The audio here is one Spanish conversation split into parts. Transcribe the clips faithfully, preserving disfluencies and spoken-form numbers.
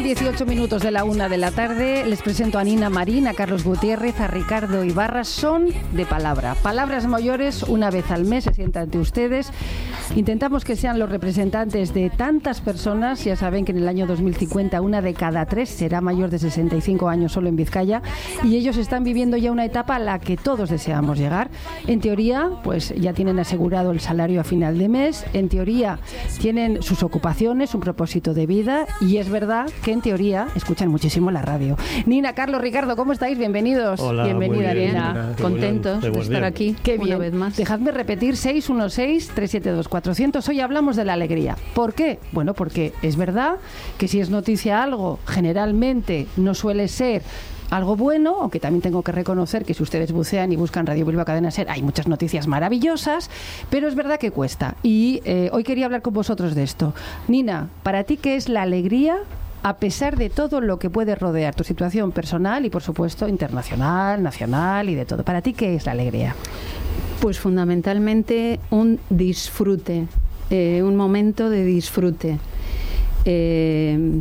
dieciocho minutos de la una de la tarde. Les presento a Nina Marín, a Carlos Gutiérrez, a Ricardo Ibarra. Son de palabra. Palabras mayores, una vez al mes se sientan ante ustedes. Intentamos que sean los representantes de tantas personas. Ya saben que en el año dos mil cincuenta una de cada tres será mayor de sesenta y cinco años solo en Vizcaya. Y ellos están viviendo ya una etapa a la que todos deseamos llegar. En teoría, pues ya tienen asegurado el salario a final de mes. En teoría, tienen sus ocupaciones, un propósito de vida. Y es verdad que en teoría escuchan muchísimo la radio. Nina, Carlos, Ricardo, ¿cómo estáis? Bienvenidos. Hola, bienvenida, bien, Nina. Nina. Contentos de estar aquí. Qué bien. Una vez más. Dejadme repetir: seis uno seis, tres siete dos, cuatro cero cero. Hoy hablamos de la alegría. ¿Por qué? Bueno, porque es verdad que si es noticia algo, generalmente no suele ser algo bueno, aunque también tengo que reconocer que si ustedes bucean y buscan Radio Bilbao Cadena Ser, hay muchas noticias maravillosas, pero es verdad que cuesta. Y eh, hoy quería hablar con vosotros de esto. Nina, ¿para ti qué es la alegría a pesar de todo lo que puede rodear tu situación personal y, por supuesto, internacional, nacional y de todo? ¿Para ti qué es la alegría? Pues fundamentalmente un disfrute, eh, un momento de disfrute. Eh,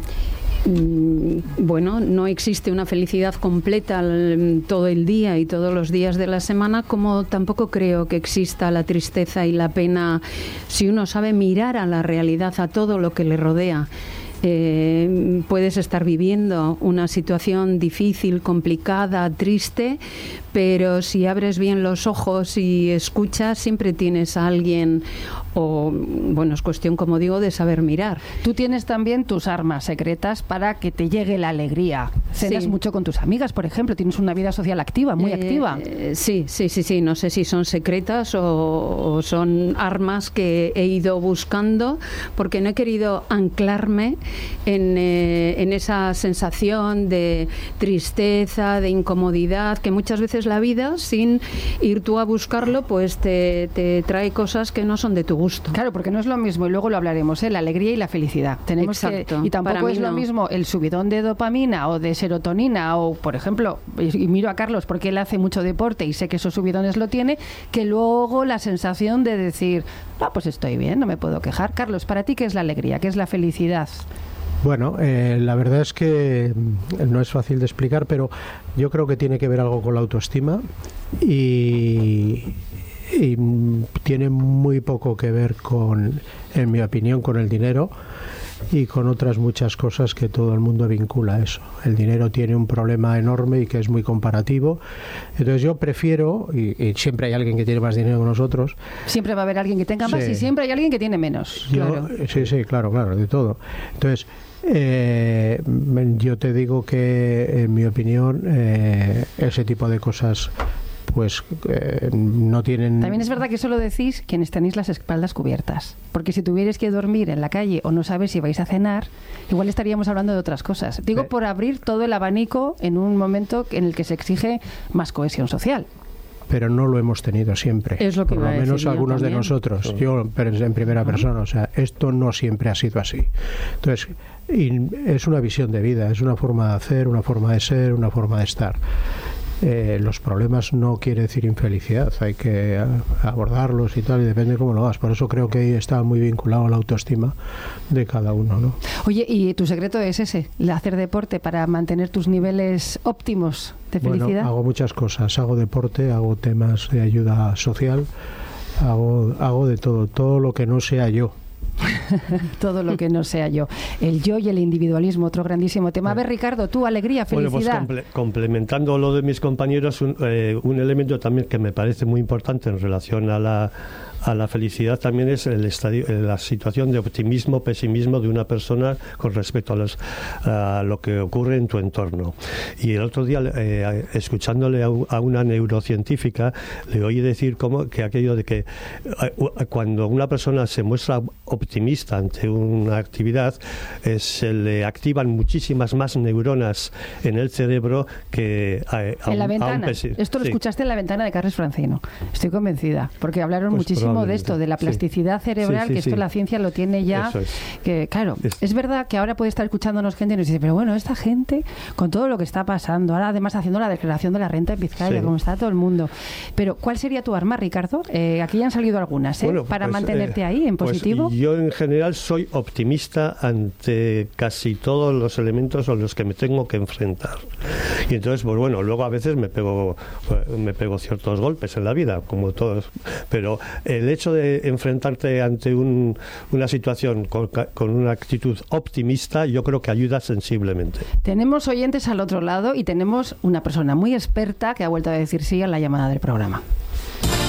Bueno, no existe una felicidad completa todo el día y todos los días de la semana, como tampoco creo que exista la tristeza y la pena si uno sabe mirar a la realidad, a todo lo que le rodea. Eh, puedes estar viviendo una situación difícil, complicada, triste, pero si abres bien los ojos y escuchas, siempre tienes a alguien, o bueno, es cuestión, como digo, de saber mirar. Tú tienes también tus armas secretas para que te llegue la alegría. Cenas Sí. mucho con tus amigas, por ejemplo, tienes una vida social activa, muy Eh, activa. eh, sí, sí, sí, sí. No sé si son secretas o, o son armas que he ido buscando, porque no he querido anclarme en, eh, en esa sensación de tristeza, de incomodidad, que muchas veces la vida, sin ir tú a buscarlo, pues te, te trae cosas que no son de tu gusto. Claro, porque no es lo mismo, y luego lo hablaremos, ¿eh? La alegría y la felicidad. Tenemos Exacto. que, y tampoco Para mí es lo no. mismo el subidón de dopamina o de serotonina, o, por ejemplo, y y miro a Carlos porque él hace mucho deporte y sé que esos subidones lo tiene, que luego la sensación de decir, ah, pues estoy bien, no me puedo quejar. Carlos, ¿para ti qué es la alegría? ¿Qué es la felicidad? Bueno, eh, la verdad es que no es fácil de explicar, pero yo creo que tiene que ver algo con la autoestima y, y tiene muy poco que ver con, en mi opinión, con el dinero y con otras muchas cosas que todo el mundo vincula a eso. El dinero tiene un problema enorme y que es muy comparativo. Entonces yo prefiero, y, y siempre hay alguien que tiene más dinero que nosotros. Siempre va a haber alguien que tenga más Sí. y siempre hay alguien que tiene menos. Yo, Claro. Sí, sí, claro, claro, de todo. Entonces, eh, yo te digo que, en mi opinión, eh, ese tipo de cosas pues eh, no tienen... También es verdad que eso lo decís quienes tenéis las espaldas cubiertas, porque si tuvierais que dormir en la calle o no sabes si vais a cenar, igual estaríamos hablando de otras cosas. Digo, Sí. por abrir todo el abanico en un momento en el que se exige más cohesión social. Pero no lo hemos tenido siempre. Es lo que Por iba lo a decir menos yo algunos de también. nosotros. Yo, pero en primera persona. O sea, esto no siempre ha sido así. Entonces, y es una visión de vida, es una forma de hacer, una forma de ser, una forma de estar. Eh, los problemas no quiere decir infelicidad, hay que a, abordarlos y tal, y depende cómo lo hagas. Por eso creo que ahí está muy vinculado a la autoestima de cada uno, ¿no? Oye, ¿y tu secreto es ese? ¿El hacer deporte para mantener tus niveles óptimos de felicidad? Bueno, hago muchas cosas, hago deporte, hago temas de ayuda social, hago, hago de todo, todo lo que no sea yo. Todo lo que no sea yo. El yo y el individualismo, otro grandísimo tema. A ver, Ricardo, tú, alegría, felicidad. Bueno, pues comple- complementando lo de mis compañeros, un, eh, un elemento también que me parece muy importante en relación a la a la felicidad también es el estadio, la situación de optimismo, pesimismo de una persona con respecto a, los, a lo que ocurre en tu entorno. Y el otro día, eh, escuchándole a, a una neurocientífica, le oí decir como que aquello de que eh, cuando una persona se muestra optimista ante una actividad, eh, se le activan muchísimas más neuronas en el cerebro que a, a en la un, ventana. a un pesi- Esto lo sí. escuchaste en la ventana de Carles Francino. Estoy convencida, porque hablaron Pues muchísimo de esto, de la plasticidad sí. cerebral, sí, sí, que esto sí. la ciencia lo tiene ya. Es. Que claro, es. es verdad que ahora puede estar escuchándonos gente y nos dice, pero bueno, esta gente, con todo lo que está pasando, ahora además haciendo la declaración de la renta en Vizcaya, sí. como está todo el mundo. Pero, ¿cuál sería tu arma, Ricardo? Eh, aquí ya han salido algunas, ¿eh? Bueno, para pues, mantenerte eh, ahí, en positivo. Pues yo, en general, soy optimista ante casi todos los elementos a los que me tengo que enfrentar. Y entonces, pues bueno, luego a veces me pego, me pego ciertos golpes en la vida, como todos. Pero el hecho de enfrentarte ante un, una situación con, con una actitud optimista, yo creo que ayuda sensiblemente. Tenemos oyentes al otro lado y tenemos una persona muy experta que ha vuelto a decir sí a la llamada del programa.